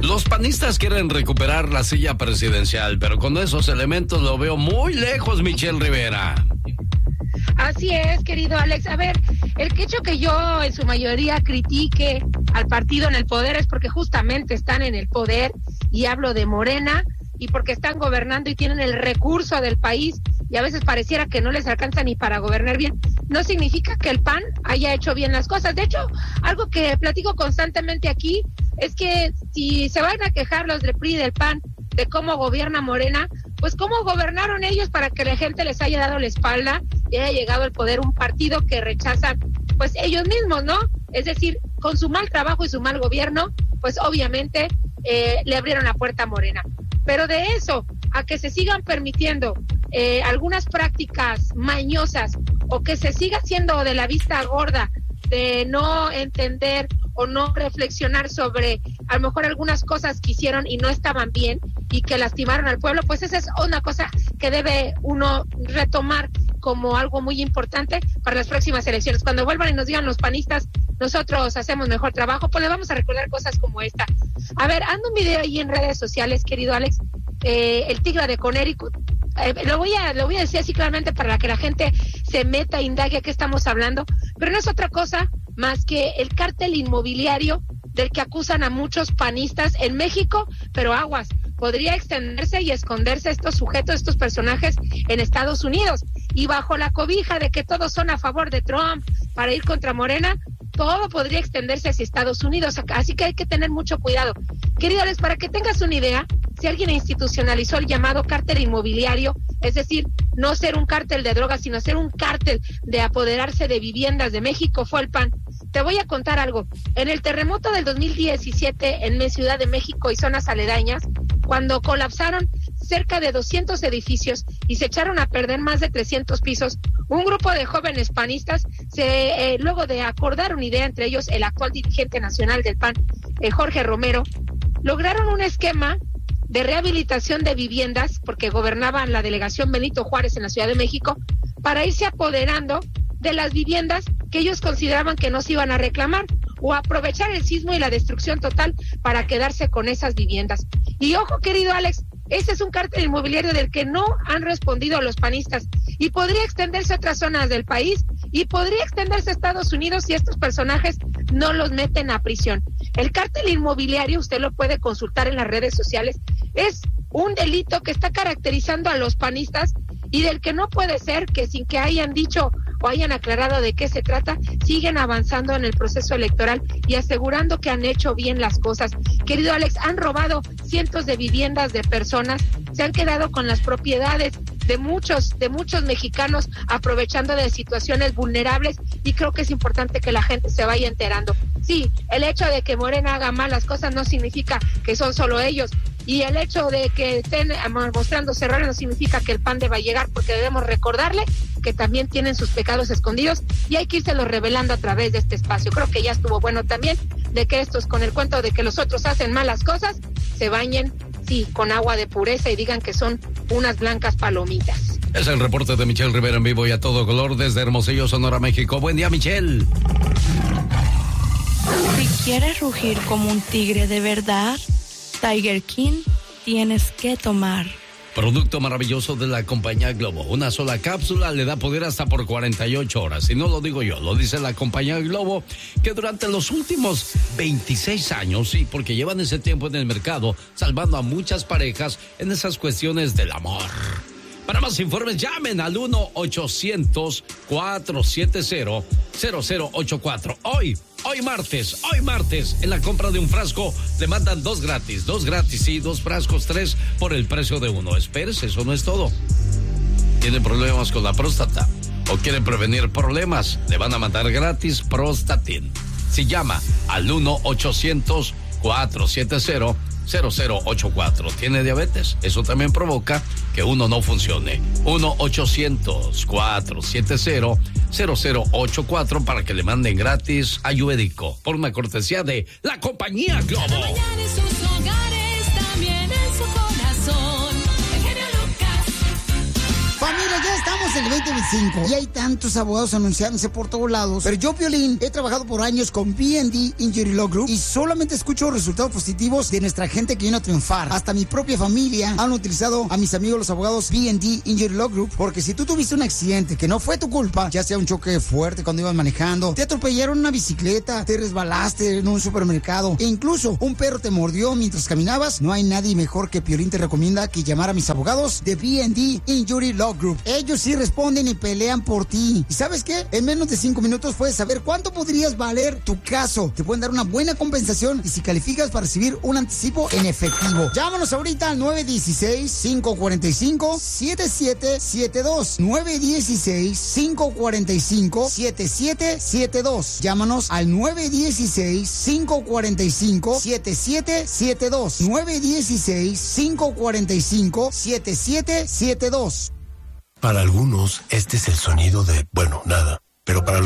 Los panistas quieren recuperar la silla presidencial, pero con esos elementos lo veo muy lejos, Michelle Rivera. Así es, querido Alex. A ver, el hecho que yo en su mayoría critique al partido en el poder es porque justamente están en el poder, y hablo de Morena, y porque están gobernando y tienen el recurso del país, y a veces pareciera que no les alcanza ni para gobernar bien. No significa que el PAN haya hecho bien las cosas. De hecho, algo que platico constantemente aquí es que si se van a quejar los del PRI y del PAN de cómo gobierna Morena, pues cómo gobernaron ellos para que la gente les haya dado la espalda y haya llegado al poder un partido que rechazan pues ellos mismos, ¿no? Es decir, con su mal trabajo y su mal gobierno, pues obviamente le abrieron la puerta a Morena. Pero de eso a que se sigan permitiendo algunas prácticas mañosas, o que se siga haciendo de la vista gorda, de no entender o no reflexionar sobre a lo mejor algunas cosas que hicieron y no estaban bien y que lastimaron al pueblo, pues esa es una cosa que debe uno retomar como algo muy importante para las próximas elecciones. Cuando vuelvan y nos digan los panistas, nosotros hacemos mejor trabajo, pues le vamos a recordar cosas como esta. A ver, anda un video ahí en redes sociales, querido Alex, el tigre de Connecticut. Lo voy a decir así claramente para que la gente se meta, indague a qué estamos hablando, pero no es otra cosa más que el cártel inmobiliario del que acusan a muchos panistas en México, pero aguas, podría extenderse y esconderse estos sujetos, estos personajes en Estados Unidos, y bajo la cobija de que todos son a favor de Trump para ir contra Morena, todo podría extenderse hacia Estados Unidos, así que hay que tener mucho cuidado. Querido Alex, para que tengas una idea, si alguien institucionalizó el llamado cártel inmobiliario, es decir, no ser un cártel de drogas, sino ser un cártel de apoderarse de viviendas de México, fue el PAN. Te voy a contar algo. En el terremoto del 2017 en Ciudad de México y zonas aledañas, cuando colapsaron cerca de 200 edificios y se echaron a perder más de 300 pisos, un grupo de jóvenes panistas, luego de acordar una idea entre ellos, el actual dirigente nacional del PAN, Jorge Romero, lograron un esquema de rehabilitación de viviendas, porque gobernaban la delegación Benito Juárez en la Ciudad de México, para irse apoderando de las viviendas que ellos consideraban que no se iban a reclamar, o aprovechar el sismo y la destrucción total para quedarse con esas viviendas. Y ojo, querido Alex, ese es un cártel inmobiliario del que no han respondido los panistas, y podría extenderse a otras zonas del país, y podría extenderse a Estados Unidos si estos personajes no los meten a prisión. El cártel inmobiliario, usted lo puede consultar en las redes sociales, es un delito que está caracterizando a los panistas, y del que no puede ser que sin que hayan dicho o hayan aclarado de qué se trata, siguen avanzando en el proceso electoral y asegurando que han hecho bien las cosas. Querido Alex, han robado cientos de viviendas de personas, se han quedado con las propiedades de muchos mexicanos, aprovechando de situaciones vulnerables, y creo que es importante que la gente se vaya enterando. Sí, el hecho de que Morena haga malas cosas no significa que son solo ellos, y el hecho de que estén mostrándose errores no significa que el PAN deba llegar, porque debemos recordarle que también tienen sus pecados escondidos y hay que irselos revelando a través de este espacio. Creo que ya estuvo bueno también de que estos, con el cuento de que los otros hacen malas cosas, se bañen, sí, con agua de pureza y digan que son unas blancas palomitas. Es el reporte de Michelle Rivera en vivo y a todo color desde Hermosillo, Sonora, México. Buen día, Michelle. Si quieres rugir como un tigre de verdad, Tiger King tienes que tomar. Producto maravilloso de la compañía Globo. Una sola cápsula le da poder hasta por 48 horas. Y no lo digo yo, lo dice la compañía Globo, que durante los últimos 26 años, sí, porque llevan ese tiempo en el mercado, salvando a muchas parejas en esas cuestiones del amor. Para más informes, llamen al 1-800-470-0084. Hoy martes, en la compra de un frasco, le mandan 2 gratis, sí, 2 frascos, 3 por el precio de 1. Espérese, eso no es todo. ¿Tienen problemas con la próstata o quieren prevenir problemas? Le van a mandar gratis Prostatin. Si llama al 1-800-470-0084. ¿Tiene diabetes? Eso también provoca que uno no funcione. 1-800-470-0084 para que le manden gratis Ayurvédico, por una cortesía de la compañía Globo. En sus hogares, también en su corazón. El genio Lucas. Familia, ya estamos en el 2025 y hay tantos abogados anunciándose por todos lados. Pero yo, Piolín, he trabajado por años con B&D Injury Law Group y solamente escucho resultados positivos de nuestra gente que viene a triunfar. Hasta mi propia familia han utilizado a mis amigos los abogados B&D Injury Law Group, porque si tú tuviste un accidente que no fue tu culpa, ya sea un choque fuerte cuando ibas manejando, te atropellaron una bicicleta, te resbalaste en un supermercado e incluso un perro te mordió mientras caminabas, no hay nadie mejor que Piolín te recomienda que llamar a mis abogados de B&D Injury Law Group. Ellos sí responden y pelean por ti. ¿Y sabes qué? En menos de 5 minutos puedes saber cuánto podrías valer tu caso. Te pueden dar una buena compensación y si calificas para recibir un anticipo en efectivo. Llámanos ahorita al 916-545-7772. 916-545-7772. Llámanos al 916-545-7772. 916-545-7772. Para algunos, este es el sonido de, bueno, nada. Pero para